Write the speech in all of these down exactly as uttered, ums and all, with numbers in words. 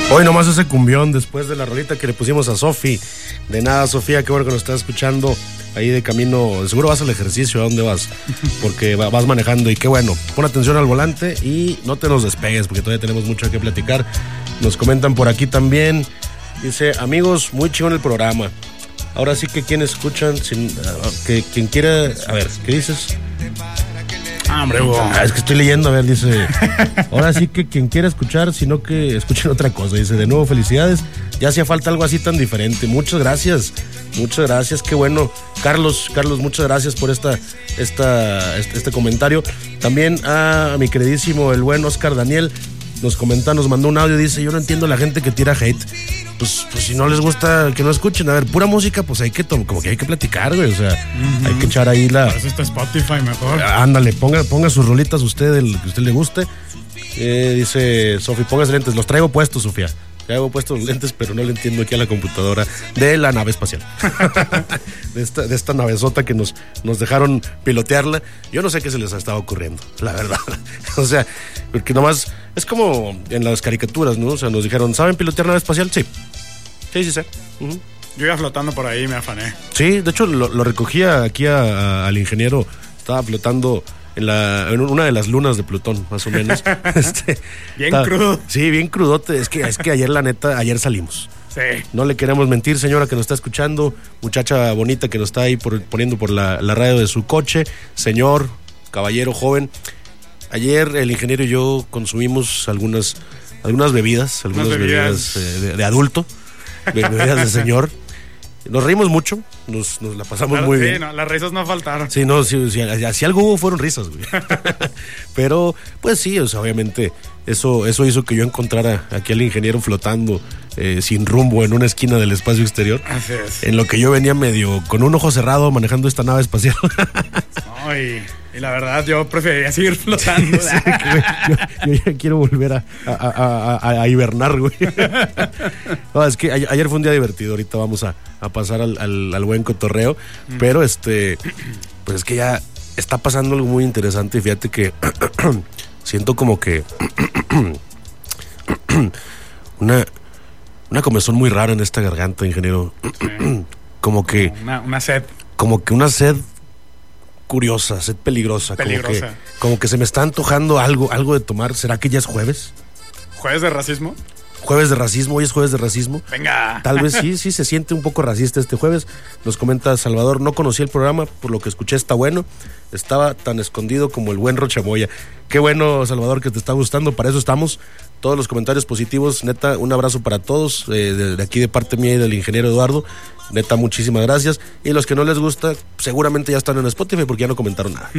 Hoy nomás ese cumbión después de la rolita que le pusimos a Sofi. De nada, Sofía, qué bueno que nos estás escuchando ahí de camino. Seguro vas al ejercicio, ¿a dónde vas? Porque vas manejando y qué bueno. Pon atención al volante y no te nos despegues porque todavía tenemos mucho que platicar. Nos comentan por aquí también. Dice, amigos, muy chingón el programa. Ahora sí que quien escuchan, sin, que quien quiera... A ver, ¿qué dices? Ah, hombre, Hugo. Ah, es que estoy leyendo, a ver, dice... Ahora sí que quien quiera escuchar, sino que escuchen otra cosa. Dice, de nuevo, felicidades. Ya hacía falta algo así tan diferente. Muchas gracias. Muchas gracias, qué bueno. Carlos, Carlos, muchas gracias por esta, esta, este, este comentario. También a mi queridísimo, el buen Oscar Daniel, nos comenta, nos mandó un audio, dice, yo no entiendo a la gente que tira hate. Pues, pues si no les gusta que no escuchen, a ver, pura música, pues hay que como que hay que platicar, güey, o sea, uh-huh. Hay que echar ahí la... Por eso está Spotify mejor. Ándale, ponga, ponga sus rolitas usted, el que a usted le guste. Eh, dice Sofi, póngase lentes, los traigo puestos, Sofía. Traigo puestos los lentes, pero no le entiendo aquí a la computadora de la nave espacial. de, esta, de esta navezota que nos, nos dejaron pilotearla. Yo no sé qué se les ha estado ocurriendo, la verdad. O sea, porque nomás es como en las caricaturas, ¿no? O sea, nos dijeron, ¿saben pilotear nave espacial? Sí. Sí, sí, sí. Uh-huh. Yo iba flotando por ahí y me afané. Sí, de hecho lo, lo recogía aquí a, a, al ingeniero. Estaba flotando en, la, en una de las lunas de Plutón, más o menos. este, bien está, crudo. Sí, bien crudote. Es que, es que ayer, la neta, ayer salimos. Sí. No le queremos mentir, señora que nos está escuchando, muchacha bonita que nos está ahí por, poniendo por la, la radio de su coche, señor, caballero, joven. Ayer el ingeniero y yo consumimos algunas, algunas bebidas, algunas bebidas, bebidas eh, de, de adulto. Bebidas de señor. Nos reímos mucho, nos, nos la pasamos claro, muy sí, bien. No, las risas no faltaron. Sí, no, sí, sí, así algo hubo, fueron risas, güey. Pero, pues sí, o sea, obviamente, eso, eso hizo que yo encontrara aquí al ingeniero flotando eh, sin rumbo en una esquina del espacio exterior. Así es. En lo que yo venía medio con un ojo cerrado manejando esta nave espacial. No, y, y la verdad, yo preferiría seguir flotando. Sí, sí, yo, yo ya quiero volver a, a, a, a, a hibernar, güey. No, es que ayer fue un día divertido, ahorita vamos a, a pasar al, al, al buen cotorreo, mm. pero este, pues es que ya está pasando algo muy interesante y fíjate que siento como que una, una comezón muy rara en esta garganta, ingeniero. Como que... Una, una sed. Como que una sed curiosa, sed peligrosa. Peligrosa. Como que, como que se me está antojando algo, algo de tomar. ¿Será que ya es jueves? ¿Jueves de racismo? Jueves de racismo, hoy es jueves de racismo. Venga. Tal vez sí, sí se siente un poco racista este jueves. Nos comenta Salvador, no conocí el programa, por lo que escuché está bueno. Estaba tan escondido como el buen Rochamoya. Qué bueno, Salvador, que te está gustando, para eso estamos. Todos los comentarios positivos, neta, un abrazo para todos, eh, de, de aquí de parte mía y del ingeniero Eduardo. Neta, muchísimas gracias. Y los que no les gusta, seguramente ya están en Spotify porque ya no comentaron nada.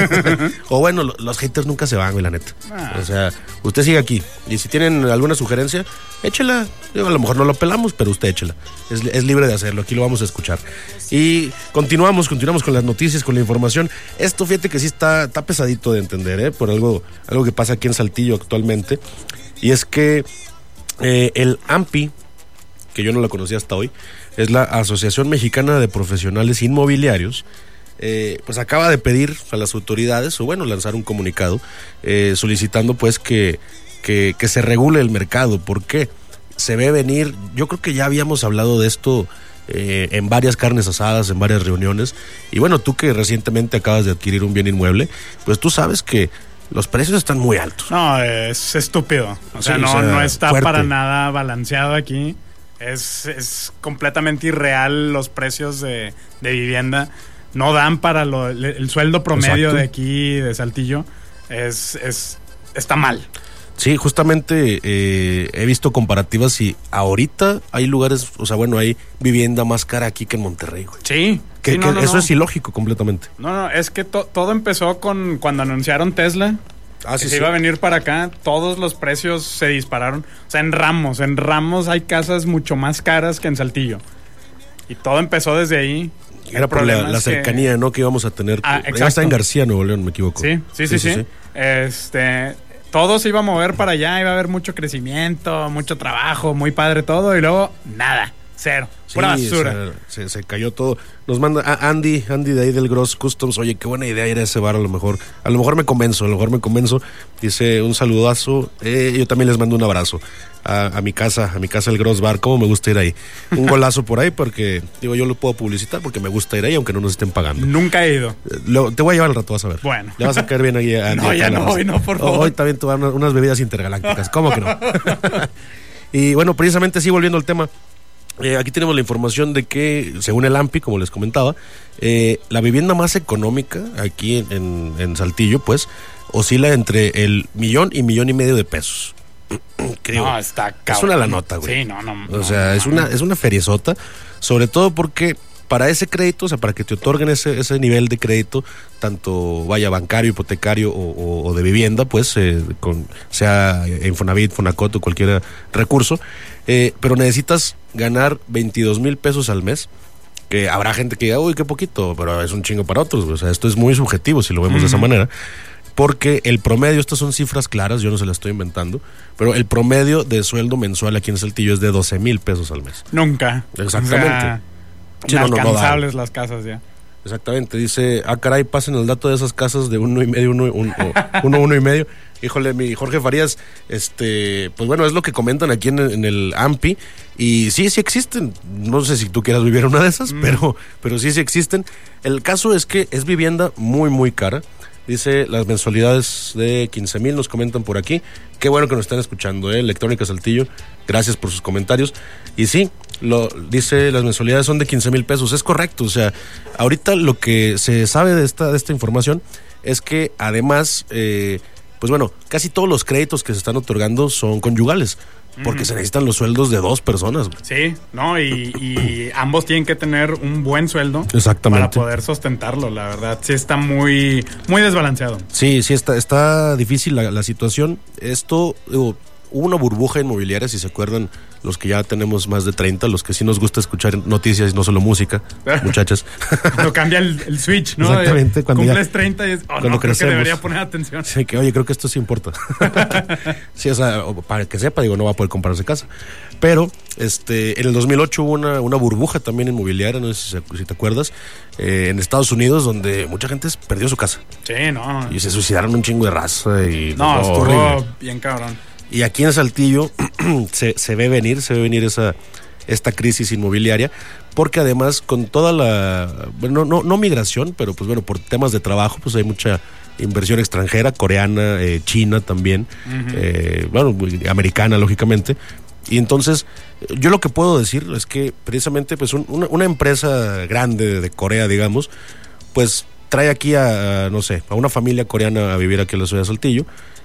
O bueno, los haters nunca se van, güey, la neta. Ah. O sea, usted sigue aquí. Y si tienen alguna sugerencia, échela. Yo, a lo mejor no lo pelamos, pero usted échela. Es, es libre de hacerlo, aquí lo vamos a escuchar. Y continuamos, continuamos con las noticias, con la información. Esto, fíjate que sí está, está pesadito de entender, ¿eh? Por algo, algo que pasa aquí en Saltillo actualmente. Y es que eh, el A M P I, que yo no la conocía hasta hoy, es la Asociación Mexicana de Profesionales Inmobiliarios, eh, pues acaba de pedir a las autoridades, o bueno, lanzar un comunicado, eh, solicitando pues que, que, que se regule el mercado. ¿Por qué? Se ve venir, yo creo que ya habíamos hablado de esto eh, en varias carnes asadas, en varias reuniones, y bueno, tú que recientemente acabas de adquirir un bien inmueble, pues tú sabes que los precios están muy altos. No, es estúpido. O sea, sí, no, o sea, no está fuerte. Para nada balanceado aquí. Es, es completamente irreal los precios de, de vivienda. No dan para lo, el, el sueldo promedio. Exacto. De aquí, de Saltillo. Es, es, está mal. Sí, justamente eh, he visto comparativas y ahorita hay lugares, o sea, bueno, hay vivienda más cara aquí que en Monterrey, güey. Sí. Que, sí no, que no, eso no. es ilógico completamente. No, no, es que to, todo empezó con cuando anunciaron Tesla. Ah, sí, que sí. se iba a venir para acá, todos los precios se dispararon. O sea, en Ramos, en Ramos hay casas mucho más caras que en Saltillo. Y todo empezó desde ahí. Era por la, la cercanía, que... ¿no? Que íbamos a tener. Ah, ya está en García, Nuevo León, me equivoco. Sí, sí, sí, sí. sí, sí. sí. Este, todo se iba a mover para allá, iba a haber mucho crecimiento, mucho trabajo, muy padre todo, y luego nada. Cero. Pura sí, basura. Se, se, se cayó todo. Nos manda a Andy, Andy de ahí del Gross Customs. Oye, qué buena idea ir a ese bar. A lo mejor, a lo mejor me convenzo, a lo mejor me convenzo. Dice un saludazo. Eh, yo también les mando un abrazo a, a mi casa, a mi casa el Gross Bar. Cómo me gusta ir ahí. Un golazo por ahí porque, digo, yo lo puedo publicitar porque me gusta ir ahí, aunque no nos estén pagando. Nunca he ido. Eh, lo, te voy a llevar al rato, vas a ver. Bueno. Ya vas a caer bien ahí. A, no, a, ya a no, hoy no, por favor. Hoy también te van unas, unas bebidas intergalácticas. ¿Cómo que no? Y bueno, precisamente sí, volviendo al tema. Eh, aquí tenemos la información de que, según el AMPI, como les comentaba, eh, la vivienda más económica aquí en, en, en Saltillo, pues, oscila entre el millón y millón y medio de pesos. Creo. No, está cabrón. Es una la nota, güey. Sí, no, no. O no, sea, no, es no. una es una feriezota, sobre todo porque para ese crédito, o sea, para que te otorguen ese, ese nivel de crédito, tanto vaya bancario, hipotecario o, o, o de vivienda, pues, eh, con, sea Infonavit, Fonacot o cualquier recurso, eh, pero necesitas ganar veintidós mil pesos al mes, que habrá gente que diga, uy, qué poquito, pero es un chingo para otros, o sea, esto es muy subjetivo si lo vemos mm. de esa manera, porque el promedio, estas son cifras claras, yo no se las estoy inventando, pero el promedio de sueldo mensual aquí en Saltillo es de doce mil pesos al mes. Nunca. Exactamente. O sea, sí, inalcanzables no, no las casas ya. Exactamente, dice, ah caray, pasen el dato de esas casas de uno y medio, uno, un, uno, uno y medio. Híjole, mi Jorge Farías, este, pues bueno, es lo que comentan aquí en, en el AMPI, y sí, sí existen, no sé si tú quieras vivir una de esas, mm. pero, pero sí, sí existen. El caso es que es vivienda muy, muy cara. Dice las mensualidades de quince mil, nos comentan por aquí. Qué bueno que nos están escuchando, ¿eh? Electrónica Saltillo, gracias por sus comentarios. Y sí, lo dice, las mensualidades son de quince mil pesos, es correcto. O sea, ahorita lo que se sabe de esta, de esta información es que además, eh, pues bueno, casi todos los créditos que se están otorgando son conyugales, porque mm. se necesitan los sueldos de dos personas. Sí, ¿no? Y, y ambos tienen que tener un buen sueldo. Exactamente. Para poder sustentarlo, la verdad. Sí está muy, muy desbalanceado. Sí, sí está, está difícil la, la situación. Esto, digo, hubo una burbuja inmobiliaria, si se acuerdan, los que ya tenemos más de treinta, los que sí nos gusta escuchar noticias y no solo música, muchachas. Cuando cambia el, el switch, ¿no? Exactamente. Cuando cumples ya, treinta y es, oh, cuando no, creo crecemos. que debería poner atención. Sí, que oye, creo que esto sí importa. Sí, o sea, para que sepa, digo, no va a poder comprarse casa. Pero, este, en el dos mil ocho hubo una, una burbuja también inmobiliaria, no sé si, si te acuerdas, eh, en Estados Unidos, donde mucha gente perdió su casa. Sí, no. Y se suicidaron un chingo de raza y... No, no estuvo horrible. bien cabrón. Y aquí en Saltillo se, se ve venir, se ve venir esa esta crisis inmobiliaria, porque además con toda la, bueno, no, no migración, pero pues bueno, por temas de trabajo, pues hay mucha inversión extranjera, coreana, eh, china también, uh-huh. eh, bueno, americana lógicamente, y entonces yo lo que puedo decir es que precisamente pues un, una, una empresa grande de Corea, digamos, pues trae aquí a, a, no sé, a una familia coreana a vivir aquí en la ciudad de Saltillo,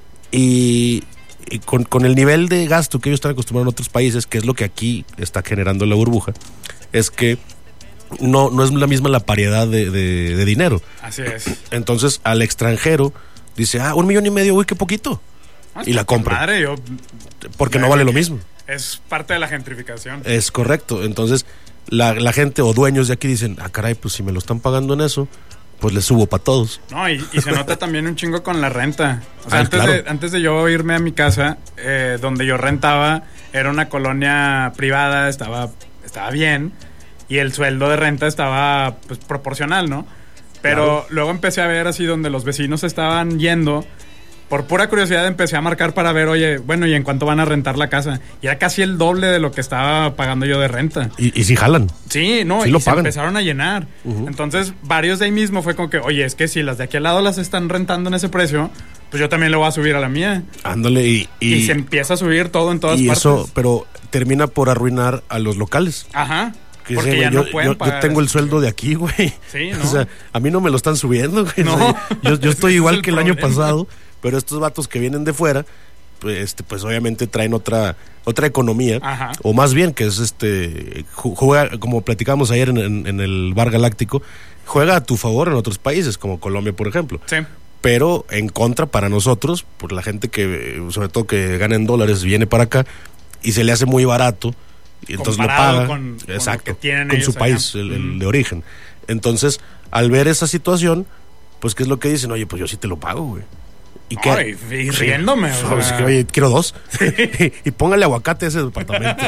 y... Y con, con el nivel de gasto que ellos están acostumbrados en otros países, que es lo que aquí está generando la burbuja, es que no, no es la misma la paridad de, de, de dinero. Así es. Entonces, al extranjero dice, ah, un millón y medio, uy, qué poquito. Ah, y la compra. Madre, yo, porque no vale lo mismo. Es parte de la gentrificación. Es correcto. Entonces, la, la gente o dueños de aquí dicen, ah, caray, pues si me lo están pagando en eso, pues le subo para todos. No, y, y se nota también un chingo con la renta. O sea, ah, antes, claro. de, antes de yo irme a mi casa, eh, donde yo rentaba, era una colonia privada, estaba, estaba bien, y el sueldo de renta estaba pues proporcional, ¿no? Pero claro. Luego empecé a ver así donde los vecinos estaban yendo. Por pura curiosidad empecé a marcar para ver, oye, bueno, ¿y en cuánto van a rentar la casa? Y era casi el doble de lo que estaba pagando yo de renta. Y, y sí jalan. Sí, no, sí y lo se pagan. Empezaron a llenar. Uh-huh. Entonces, varios de ahí mismo fue como que, oye, es que si las de aquí al lado las están rentando en ese precio, pues yo también lo voy a subir a la mía. Ándale, y... Y, y se empieza a subir todo en todas y partes. Y eso, pero termina por arruinar a los locales. Ajá. Que porque dice, ya yo, no pueden yo, pagar yo tengo el eso. sueldo de aquí, güey. Sí, ¿no? O sea, a mí no me lo están subiendo, güey. No. O sea, yo, yo estoy igual el que el problema. año pasado, pero estos vatos que vienen de fuera, pues, este, pues obviamente traen otra otra economía. Ajá. O más bien que es este, juega, como platicamos ayer en, en, en el Bar Galáctico, juega a tu favor en otros países, como Colombia, por ejemplo. Sí. Pero en contra para nosotros, por la gente que, sobre todo que gana en dólares, viene para acá y se le hace muy barato. Y entonces comparado lo paga con, exacto, con, que tienen con ellos su país, el, el de origen. Entonces, al ver esa situación, pues ¿qué es lo que dicen? Oye, pues yo sí te lo pago, güey. ¿Y qué? Ay, y riéndome. Sí. O sea. Oye, quiero dos. y, y póngale aguacate a ese departamento.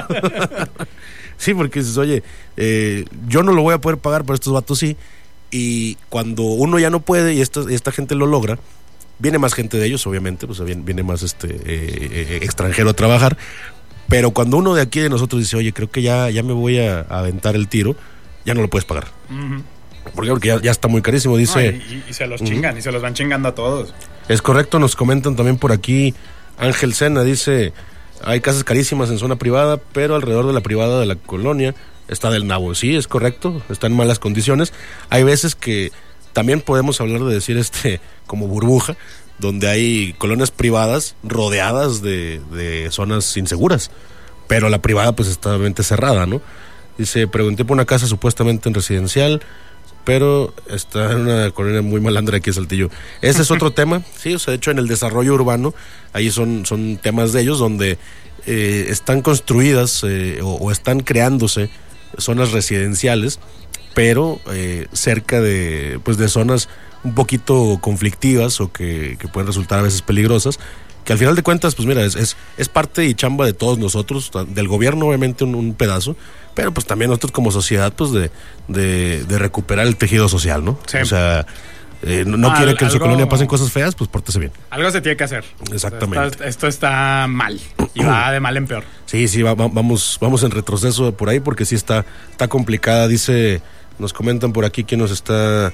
Sí, porque dices, oye, eh, yo no lo voy a poder pagar, pero estos vatos sí. Y cuando uno ya no puede y esta, esta gente lo logra, viene más gente de ellos, obviamente, pues viene, viene más este eh, eh, extranjero a trabajar. Pero cuando uno de aquí de nosotros dice, oye, creo que ya, ya me voy a, a aventar el tiro, ya no lo puedes pagar. Uh-huh. ¿Por qué? Porque ya, ya está muy carísimo, dice. No, y, y, y se los chingan, uh-huh. y se los van chingando a todos. Es correcto, nos comentan también por aquí, Ángel Sena dice, hay casas carísimas en zona privada, pero alrededor de la privada de la colonia está del nabo. Sí, es correcto, está en malas condiciones. Hay veces que también podemos hablar de decir este como burbuja, donde hay colonias privadas rodeadas de, de zonas inseguras, pero la privada pues está totalmente cerrada, ¿no? Dice, pregunté por una casa supuestamente en residencial, pero está en una colonia muy malandra aquí en Saltillo. Ese es otro tema, sí, o sea, de hecho en el desarrollo urbano, ahí son, son temas de ellos donde eh, están construidas eh, o, o están creándose zonas residenciales, pero eh, cerca de, pues, de zonas un poquito conflictivas o que, que pueden resultar a veces peligrosas, que al final de cuentas, pues mira, es, es, es parte y chamba de todos nosotros, del gobierno obviamente un, un pedazo, pero pues también nosotros como sociedad, pues de, de, de recuperar el tejido social, ¿no? Sí. O sea, eh, no, no ah, quiere que en su colonia pasen cosas feas, pues pórtese bien. Algo se tiene que hacer. Exactamente. Esto, esto está mal y va de mal en peor. Sí, sí, va, va, vamos, vamos en retroceso por ahí porque sí está, está complicada, dice, nos comentan por aquí quién nos está...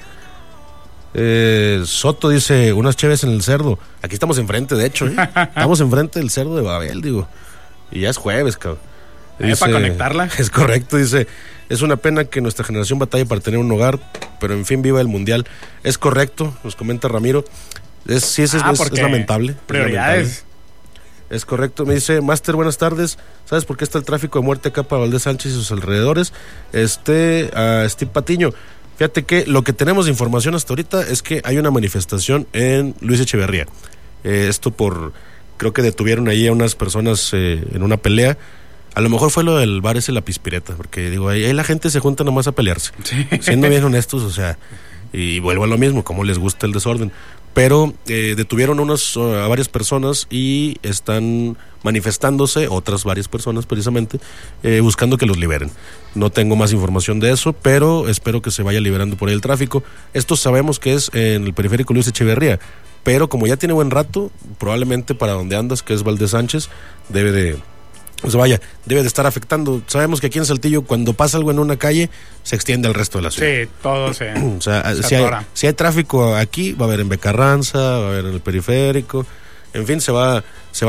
Eh, Soto dice, unas cheves en el Cerdo. Aquí estamos enfrente, de hecho, ¿eh? Estamos enfrente del Cerdo de Babel, digo. Y ya es jueves, cabrón. Dice, para conectarla. Es correcto, dice, es una pena que nuestra generación batalle para tener un hogar, pero en fin, viva el mundial. Es correcto, nos comenta Ramiro. Es, sí, es, ah, es, es lamentable. Prioridades. Es, lamentable. Es correcto, me dice, Master, buenas tardes. ¿Sabes por qué está el tráfico de muerte acá para Valdés Sánchez y sus alrededores? Este, uh, Steve Patiño. Fíjate que lo que tenemos de información hasta ahorita es que hay una manifestación en Luis Echeverría. Eh, esto por, creo que detuvieron ahí a unas personas eh, en una pelea. A lo mejor fue lo del bar ese La Pispireta, porque digo, ahí, ahí la gente se junta nomás a pelearse. Sí. Siendo bien honestos, o sea, y vuelvo a lo mismo, como les gusta el desorden. Pero eh, detuvieron unos, a varias personas y están manifestándose, otras varias personas precisamente, eh, buscando que los liberen. No tengo más información de eso, pero espero que se vaya liberando por ahí el tráfico. Esto sabemos que es en el periférico Luis Echeverría, pero como ya tiene buen rato, probablemente para donde andas, que es Valdés Sánchez, debe de... O sea, vaya, debe de estar afectando. Sabemos que aquí en Saltillo, cuando pasa algo en una calle, se extiende al resto de la ciudad. Sí, todo se. O sea, se si, hay, si hay tráfico aquí, va a haber en Becarranza, va a haber en el periférico. En fin, se va, se va